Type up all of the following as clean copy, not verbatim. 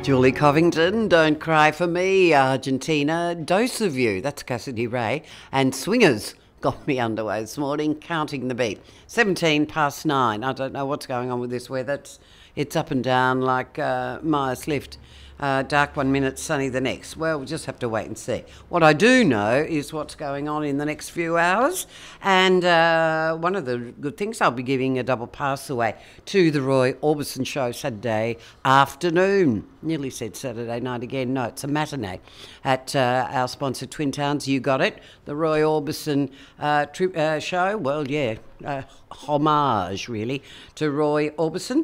Julie Covington, Don't Cry For Me, Argentina, Dose of You, that's Cassidy Ray, and Swingers got me underway this morning, counting the beat. 17 past 9, I don't know what's going on with this weather, it's up and down like Myers Lift. Dark 1 minute, sunny the next. Well, we'll just have to wait and see. What I do know is what's going on in the next few hours. And one of the good things, I'll be giving a double pass away to the Roy Orbison show Saturday afternoon. Nearly said Saturday night again. No, it's a matinee at our sponsor Twin Towns. You got it. The Roy Orbison show. Well, yeah. Homage, really, to Roy Orbison.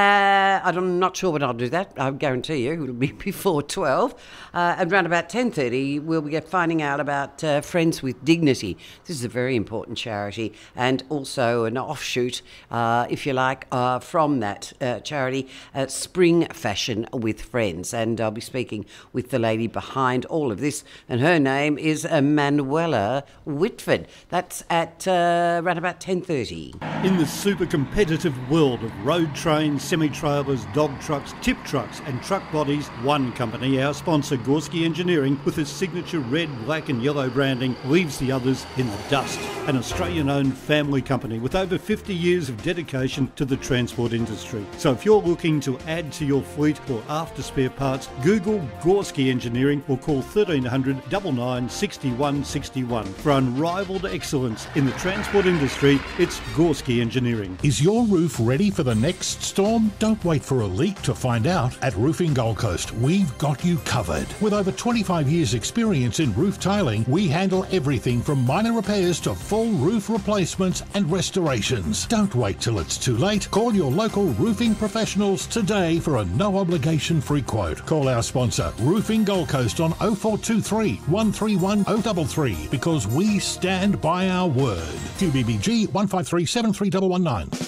I'm not sure when I'll do that. I guarantee you it'll be before 12. And around about 10:30, we'll be finding out about Friends with Dignity. This is a very important charity and also an offshoot, if you like, from that charity, Spring Fashion with Friends. And I'll be speaking with the lady behind all of this, and her name is Manuela Whitford. That's at around about 10:30. In the super competitive world of road trains, semi-trailers, dog trucks, tip trucks and truck bodies, one company, our sponsor Gorski Engineering, with its signature red, black and yellow branding, leaves the others in the dust. An Australian-owned family company with over 50 years of dedication to the transport industry. So if you're looking to add to your fleet or after spare parts, Google Gorski Engineering or call 1300 99 61 61. For unrivaled excellence in the transport industry, it's Gorski Engineering. Is your roof ready for the next storm? Don't wait for a leak to find out. At Roofing Gold Coast, we've got you covered. With over 25 years experience in roof tiling, we handle everything from minor repairs to full roof replacements and restorations. Don't wait till it's too late. Call your local roofing professionals today for a no obligation free quote. Call our sponsor, Roofing Gold Coast, on 0423 131 033 because we stand by our word. QBBG 153 73119.